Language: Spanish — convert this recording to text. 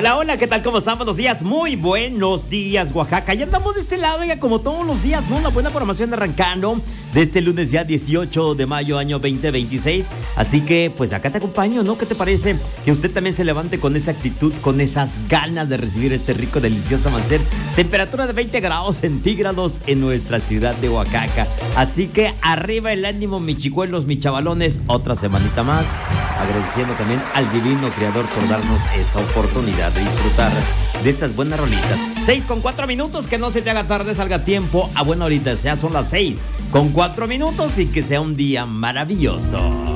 Hola, hola, ¿qué tal? ¿Cómo están? Buenos días, muy buenos días, Oaxaca. Ya andamos de este lado, ya como todos los días, ¿no? Una buena programación arrancando de este lunes ya 18 de mayo, año 2026. Así que, pues acá te acompaño, ¿no? ¿Qué te parece? Que usted también se levante con esa actitud, con esas ganas de recibir este rico, delicioso amanecer. Temperatura de 20 grados centígrados en nuestra ciudad de Oaxaca. Así que arriba el ánimo, mis chicuelos, mis chavalones. Otra semanita más. Agradeciendo también al divino creador por darnos esa oportunidad de disfrutar de estas buenas rolitas. 6:04, que no se te haga tarde, salga tiempo a buena horita, sea son las 6:04 y que sea un día maravilloso.